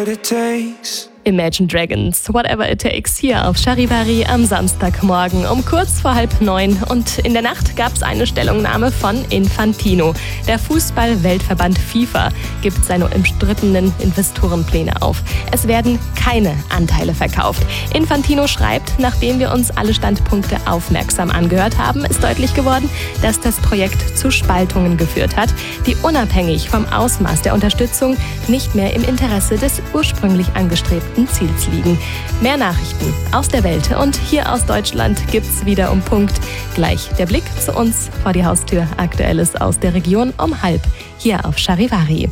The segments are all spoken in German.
what it takes. Imagine Dragons, Whatever It Takes, hier auf Charivari am Samstagmorgen um kurz vor 8:30. Und in der Nacht gab es eine Stellungnahme von Infantino. Der Fußball-Weltverband FIFA gibt seine umstrittenen Investorenpläne auf. Es werden keine Anteile verkauft. Infantino schreibt, nachdem wir uns alle Standpunkte aufmerksam angehört haben, ist deutlich geworden, dass das Projekt zu Spaltungen geführt hat, die unabhängig vom Ausmaß der Unterstützung nicht mehr im Interesse des ursprünglich angestrebten Ziels liegen. Mehr Nachrichten aus der Welt und hier aus Deutschland gibt's wieder um Punkt. Gleich der Blick zu uns vor die Haustür. Aktuelles aus der Region um 12:30 hier auf Charivari.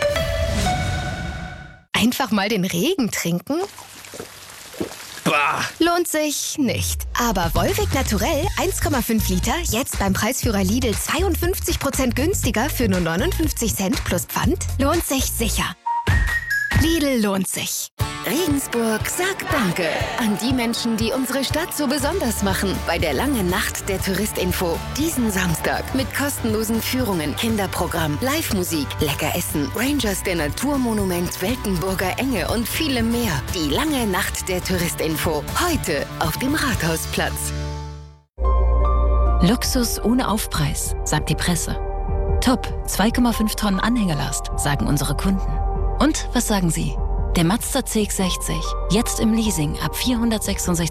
Einfach mal den Regen trinken? Bah. Lohnt sich nicht. Aber Volvic Naturell 1,5 Liter, jetzt beim Preisführer Lidl 52% günstiger für nur 59 Cent plus Pfand, lohnt sich sicher. Lidl lohnt sich. Regensburg sagt Danke an die Menschen, die unsere Stadt so besonders machen. Bei der langen Nacht der Touristinfo. Diesen Samstag mit kostenlosen Führungen, Kinderprogramm, Live-Musik, lecker Essen, Rangers der Naturmonument, Weltenburger Enge und vielem mehr. Die lange Nacht der Touristinfo. Heute auf dem Rathausplatz. Luxus ohne Aufpreis, sagt die Presse. Top, 2,5 Tonnen Anhängerlast, sagen unsere Kunden. Und was sagen Sie? Der Mazda CX-60, jetzt im Leasing ab 466